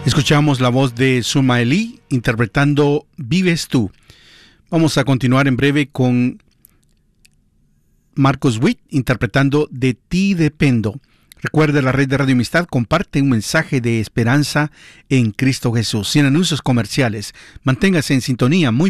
Escuchamos la voz de Sumaeli interpretando Vives tú. Vamos a continuar en breve con Marcos Witt interpretando De ti dependo. Recuerde, la red de Radio Amistad comparte un mensaje de esperanza en Cristo Jesús. Sin anuncios comerciales. Manténgase en sintonía. Muy